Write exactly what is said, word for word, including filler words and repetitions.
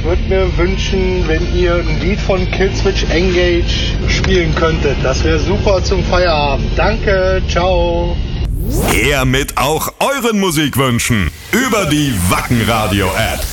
ich würde mir wünschen, wenn ihr ein Lied von Killswitch Engage spielen könntet. Das wäre super zum Feierabend. Danke, ciao. Her mit auch euren Musikwünschen über die Wacken Radio App.